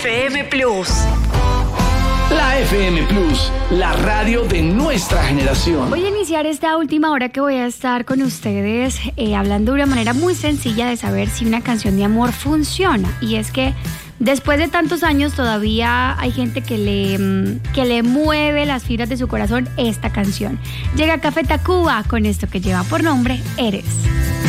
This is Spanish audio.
FM Plus. La FM Plus, la radio de nuestra generación. Voy a iniciar esta última hora que voy a estar con ustedes hablando de una manera muy sencilla de saber si una canción de amor funciona. Y es que después de tantos años todavía hay gente que le mueve las fibras de su corazón esta canción. Llega Café Tacuba con esto que lleva por nombre Eres.